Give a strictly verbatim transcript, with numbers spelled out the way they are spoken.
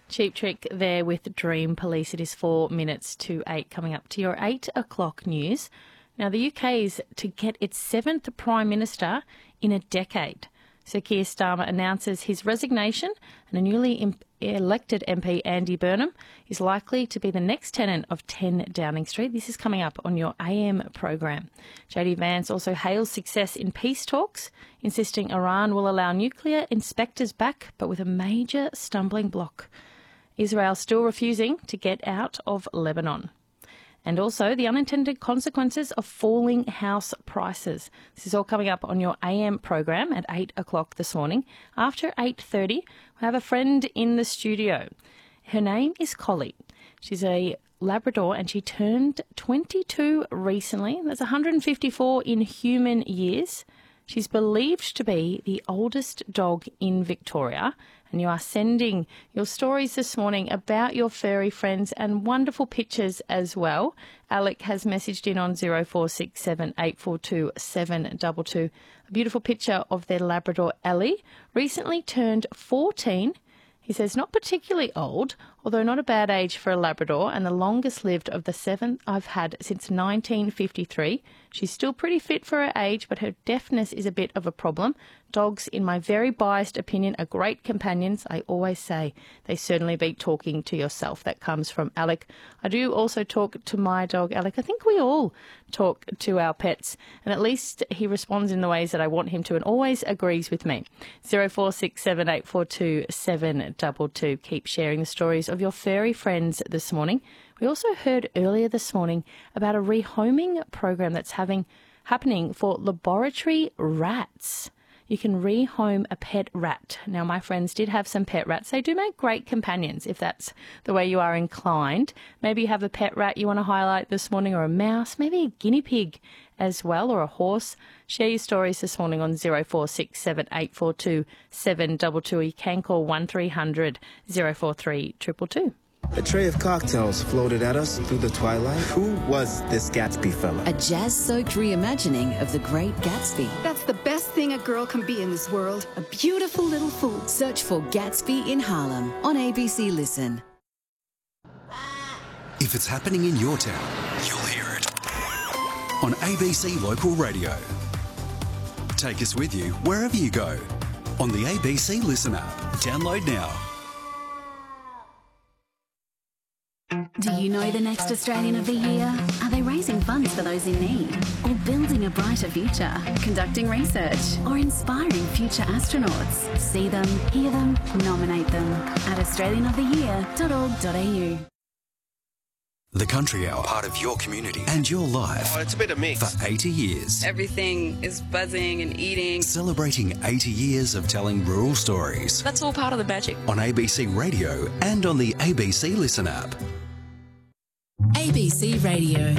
Cheap Trick there with Dream Police. It is four minutes to eight, coming up to your eight o'clock news. Now, the U K is to get its seventh Prime Minister in a decade. Sir Keir Starmer announces his resignation, and a newly imp- elected M P, Andy Burnham, is likely to be the next tenant of ten Downing Street. This is coming up on your A M program. J D Vance also hails success in peace talks, insisting Iran will allow nuclear inspectors back, but with a major stumbling block. Israel still refusing to get out of Lebanon. And also the unintended consequences of falling house prices. This is all coming up on your A M program at eight o'clock this morning. After eight thirty, we have a friend in the studio. Her name is Collie. She's a Labrador and she turned twenty-two recently. That's one hundred fifty-four in human years. She's believed to be the oldest dog in Victoria, and you are sending your stories this morning about your furry friends and wonderful pictures as well. Alec has messaged in on zero four six seven eight four two seven two two a beautiful picture of their Labrador Ellie, recently turned fourteen. He says not particularly old, although not a bad age for a Labrador, and the longest lived of the seven I've had since nineteen fifty-three. She's still pretty fit for her age, but her deafness is a bit of a problem. Dogs, in my very biased opinion, are great companions. I always say they certainly beat talking to yourself. That comes from Alec. I do also talk to my dog, Alec. I think we all talk to our pets, and at least he responds in the ways that I want him to and always agrees with me. zero four six seven eight four two seven two two. Keep sharing the stories of your furry friends this morning. We also heard earlier this morning about a rehoming program that's having happening for laboratory rats. You can rehome a pet rat. Now, my friends did have some pet rats. They do make great companions if that's the way you are inclined. Maybe you have a pet rat you want to highlight this morning, or a mouse, maybe a guinea pig as well, or a horse. Share your stories this morning on zero four six seven eight four two seven two two. You can call one three hundred oh four three two two two. A tray of cocktails floated at us through the twilight. Who was this Gatsby fella? A jazz-soaked reimagining of The Great Gatsby. That's the best thing a girl can be in this world. A beautiful little fool. Search for Gatsby in Harlem on A B C Listen. If it's happening in your town, you'll hear it on A B C Local Radio. Take us with you wherever you go on the A B C Listen app. Download now. Do you know the next Australian of the Year? Are they raising funds for those in need? Or building a brighter future? Conducting research? Or inspiring future astronauts? See them, hear them, nominate them at australian of the year dot org dot a u. The Country Hour, part of your community and your life. Oh, it's a bit of mix. For eighty years. Everything is buzzing and eating. Celebrating eighty years of telling rural stories. That's all part of the magic. On A B C Radio and on the A B C Listen app. A B C Radio.